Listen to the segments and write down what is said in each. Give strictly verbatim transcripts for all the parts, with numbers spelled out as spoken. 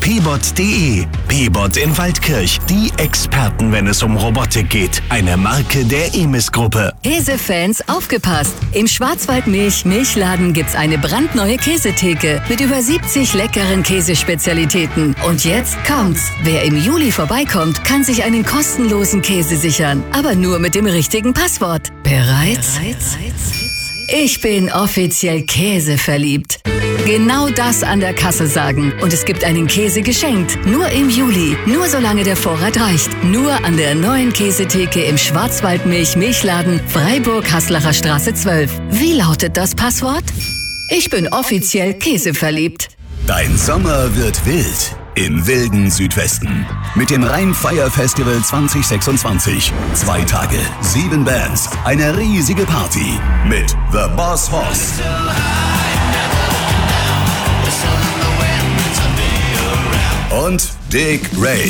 p bot punkt de. P-Bot in Waldkirch, die Experten, wenn es um Robotik geht. Eine Marke der Emis-Gruppe. Käsefans, aufgepasst! Im Schwarzwaldmilch-Milchladen gibt's eine brandneue Käsetheke mit über siebzig leckeren Käsespezialitäten. Und jetzt kommt's! Wer im Juli vorbeikommt, kann sich einen kostenlosen Käse sichern. Aber nur mit dem richtigen Passwort. Bereit? Ich bin offiziell käseverliebt. Genau das an der Kasse sagen. Und es gibt einen Käse geschenkt. Nur im Juli. Nur solange der Vorrat reicht. Nur an der neuen Käsetheke im Schwarzwaldmilch-Milchladen Freiburg-Haslacher Straße zwölf. Wie lautet das Passwort? Ich bin offiziell käseverliebt. Dein Sommer wird wild. Im wilden Südwesten. Mit dem Rheinfire Festival zwanzig sechsundzwanzig. Zwei Tage, sieben Bands, eine riesige Party. Mit The Boss Hoss. Und Dick Rave.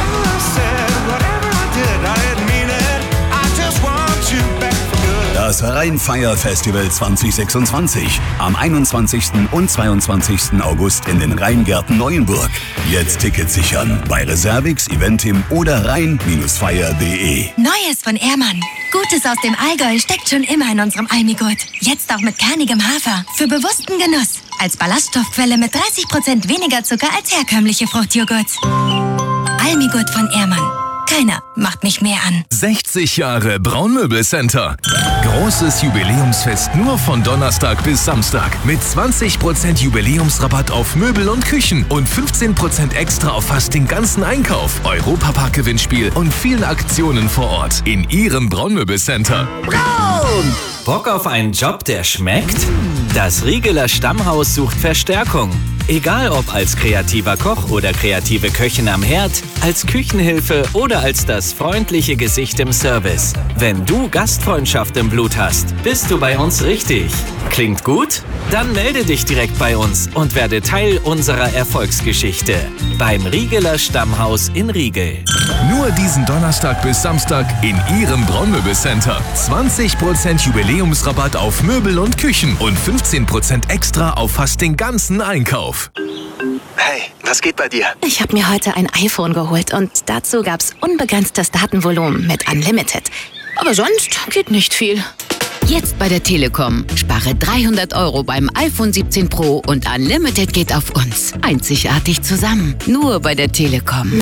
Das Rheinfire Festival zwanzig sechsundzwanzig. Am einundzwanzigsten und zweiundzwanzigsten August in den Rheingärten Neuenburg. Jetzt Tickets sichern bei Reservix, Eventim oder rhein Fire punkt de. Neues von Ehrmann. Gutes aus dem Allgäu steckt schon immer in unserem Almigurt. Jetzt auch mit kernigem Hafer. Für bewussten Genuss. Als Ballaststoffquelle mit dreißig Prozent weniger Zucker als herkömmliche Fruchtjoghurts. Almigurt von Ehrmann. Keiner macht mich mehr an. sechzig Jahre Braunmöbelcenter. Großes Jubiläumsfest nur von Donnerstag bis Samstag. Mit zwanzig Prozent Jubiläumsrabatt auf Möbel und Küchen und fünfzehn Prozent extra auf fast den ganzen Einkauf. Europapark-Gewinnspiel und vielen Aktionen vor Ort in Ihrem Braunmöbelcenter. Braun! Bock auf einen Job, der schmeckt? Das Riegeler Stammhaus sucht Verstärkung. Egal ob als kreativer Koch oder kreative Köchin am Herd, als Küchenhilfe oder als das freundliche Gesicht im Service. Wenn du Gastfreundschaft im Blut hast, bist du bei uns richtig. Klingt gut? Dann melde dich direkt bei uns und werde Teil unserer Erfolgsgeschichte. Beim Riegeler Stammhaus in Riegel. Nur diesen Donnerstag bis Samstag in Ihrem Braunmöbelcenter. zwanzig Prozent Jubiläumsrabatt auf Möbel und Küchen und fünfzehn Prozent extra auf fast den ganzen Einkauf. Hey, was geht bei dir? Ich habe mir heute ein iPhone geholt und dazu gab's unbegrenztes Datenvolumen mit Unlimited. Aber sonst geht nicht viel. Jetzt bei der Telekom. Spare dreihundert Euro beim iPhone siebzehn Pro und Unlimited geht auf uns. Einzigartig zusammen. Nur bei der Telekom.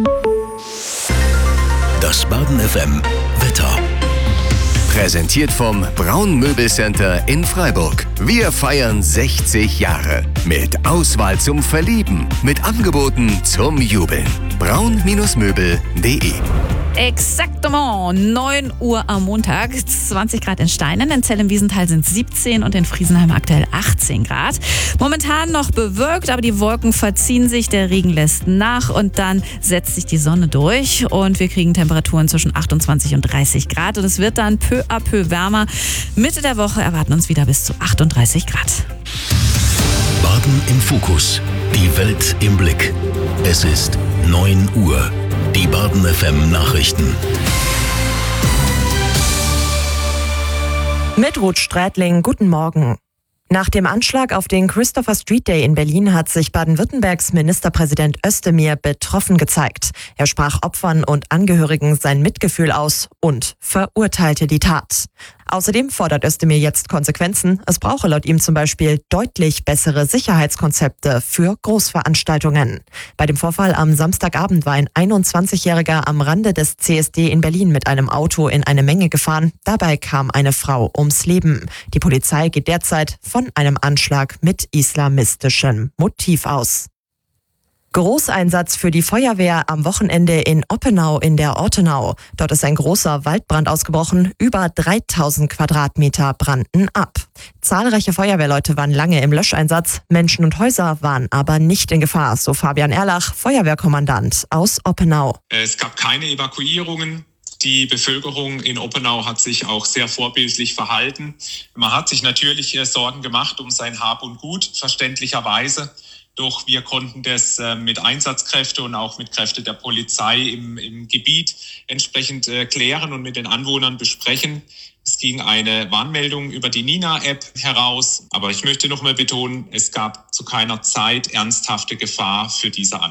Das Baden F M Wetter. Präsentiert vom Braun Möbelcenter in Freiburg. Wir feiern sechzig Jahre. Mit Auswahl zum Verlieben. Mit Angeboten zum Jubeln. braun Möbel punkt de. Exaktement, neun Uhr am Montag, zwanzig Grad in Steinen, in Zell im Wiesental sind es siebzehn und in Friesenheim aktuell achtzehn Grad. Momentan noch bewölkt, aber die Wolken verziehen sich, der Regen lässt nach und dann setzt sich die Sonne durch und wir kriegen Temperaturen zwischen achtundzwanzig und dreißig Grad und es wird dann peu à peu wärmer. Mitte der Woche erwarten uns wieder bis zu achtunddreißig Grad. Baden im Fokus. Die Welt im Blick. Es ist neun Uhr. Die Baden F M Nachrichten. Mit Ruth Strätling, guten Morgen. Nach dem Anschlag auf den Christopher Street Day in Berlin hat sich Baden-Württembergs Ministerpräsident Özdemir betroffen gezeigt. Er sprach Opfern und Angehörigen sein Mitgefühl aus und verurteilte die Tat. Außerdem fordert Özdemir jetzt Konsequenzen. Es brauche laut ihm zum Beispiel deutlich bessere Sicherheitskonzepte für Großveranstaltungen. Bei dem Vorfall am Samstagabend war ein einundzwanzigjähriger am Rande des C S D in Berlin mit einem Auto in eine Menge gefahren. Dabei kam eine Frau ums Leben. Die Polizei geht derzeit von einem Anschlag mit islamistischem Motiv aus. Großeinsatz für die Feuerwehr am Wochenende in Oppenau in der Ortenau. Dort ist ein großer Waldbrand ausgebrochen. Über dreitausend Quadratmeter brannten ab. Zahlreiche Feuerwehrleute waren lange im Löscheinsatz. Menschen und Häuser waren aber nicht in Gefahr, so Fabian Erlach, Feuerwehrkommandant aus Oppenau. Es gab keine Evakuierungen. Die Bevölkerung in Oppenau hat sich auch sehr vorbildlich verhalten. Man hat sich natürlich Sorgen gemacht um sein Hab und Gut, verständlicherweise. Doch wir konnten das äh, mit Einsatzkräften und auch mit Kräften der Polizei im, im Gebiet entsprechend äh, klären und mit den Anwohnern besprechen. Es ging eine Warnmeldung über die Nina-App heraus. Aber ich möchte noch mal betonen, es gab zu keiner Zeit ernsthafte Gefahr für diese Anwohner.